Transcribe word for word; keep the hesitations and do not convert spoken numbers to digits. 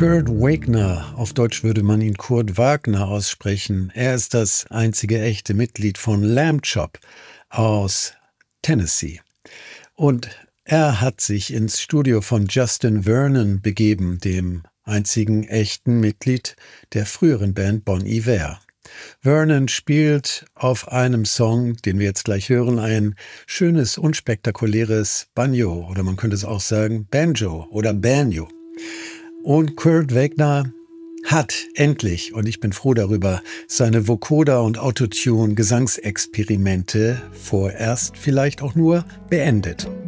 Kurt Wagner, auf Deutsch würde man ihn Kurt Wagner aussprechen. Er ist das einzige echte Mitglied von Lamb Chop aus Tennessee. Und er hat sich ins Studio von Justin Vernon begeben, dem einzigen echten Mitglied der früheren Band Bon Iver. Vernon spielt auf einem Song, den wir jetzt gleich hören, ein schönes, unspektakuläres Banjo oder man könnte es auch sagen Banjo oder Banjo. Und Kurt Wagner hat endlich, und ich bin froh darüber, seine Vocoder- und Autotune-Gesangsexperimente vorerst vielleicht auch nur beendet.